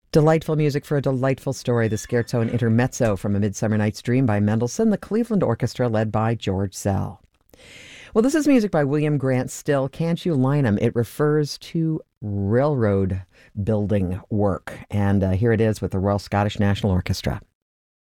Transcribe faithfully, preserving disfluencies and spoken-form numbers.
Delightful music for a delightful story. The Scherzo and Intermezzo from A Midsummer Night's Dream by Mendelssohn, the Cleveland Orchestra led by George Szell. Well, this is music by William Grant Still. Can't You Line 'Em? It refers to railroad building work. And uh, here it is with the Royal Scottish National Orchestra.